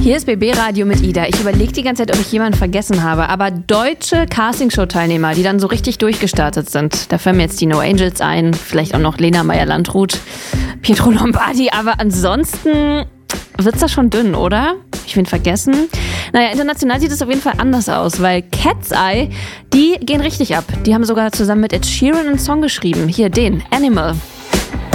Hier ist BB Radio mit Ida. Ich überlege die ganze Zeit, ob ich jemanden vergessen habe. Aber deutsche Castingshow-Teilnehmer, die dann so richtig durchgestartet sind. Da fallen mir jetzt die No Angels ein. Vielleicht auch noch Lena Meyer-Landrut, Pietro Lombardi. Aber ansonsten wird's da schon dünn, oder? Ich bin vergessen. Naja, international sieht es auf jeden Fall anders aus, weil Cat's Eye, die gehen richtig ab. Die haben sogar zusammen mit Ed Sheeran einen Song geschrieben. Hier, den, Animal.